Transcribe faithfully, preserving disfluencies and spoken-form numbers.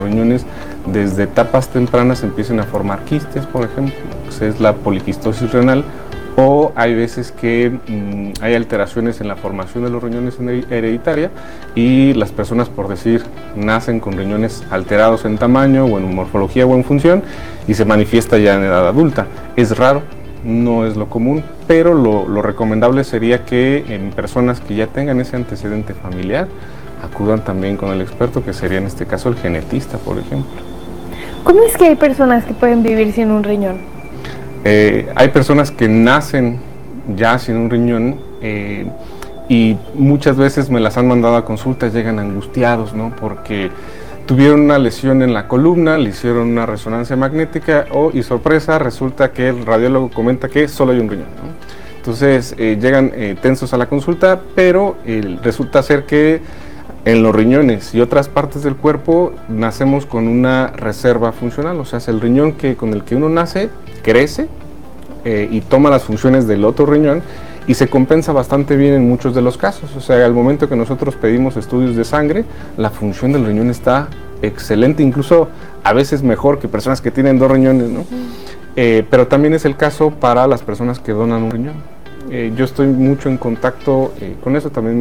riñones desde etapas tempranas empiecen a formar quistes, por ejemplo, que es la poliquistosis renal, o hay veces que mmm, hay alteraciones en la formación de los riñones hereditaria y las personas, por decir, nacen con riñones alterados en tamaño o en morfología o en función y se manifiesta ya en edad adulta. Es raro, no es lo común, pero lo, lo recomendable sería que en personas que ya tengan ese antecedente familiar acudan también con el experto, que sería en este caso el genetista, por ejemplo. ¿Cómo es que hay personas que pueden vivir sin un riñón? Eh, hay personas que nacen ya sin un riñón eh, y muchas veces me las han mandado a consultas, llegan angustiados, ¿no? Porque tuvieron una lesión en la columna, le hicieron una resonancia magnética oh, y sorpresa, resulta que el radiólogo comenta que solo hay un riñón, ¿no? Entonces eh, llegan eh, tensos a la consulta, pero eh, resulta ser que en los riñones y otras partes del cuerpo nacemos con una reserva funcional, o sea, es el riñón que, con el que uno nace, crece eh, y toma las funciones del otro riñón y se compensa bastante bien en muchos de los casos. O sea, al momento que nosotros pedimos estudios de sangre, la función del riñón está excelente, incluso a veces mejor que personas que tienen dos riñones, ¿no? Eh, pero también es el caso para las personas que donan un riñón. Eh, yo estoy mucho en contacto eh, con eso también.